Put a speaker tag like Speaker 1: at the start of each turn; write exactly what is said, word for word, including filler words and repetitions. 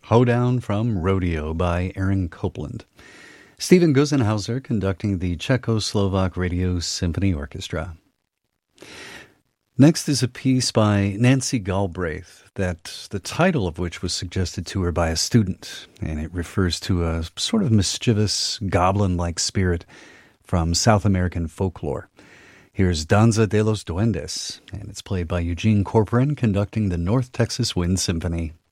Speaker 1: Hoedown from Rodeo by Aaron Copland. Stephen Gusenhauser conducting the Czechoslovak Radio Symphony Orchestra. Next is a piece by Nancy Galbraith, that the title of which was suggested to her by a student, and it refers to a sort of mischievous, goblin-like spirit from South American folklore. Here's Danza de los Duendes, and it's played by Eugene Corporan conducting the North Texas Wind Symphony.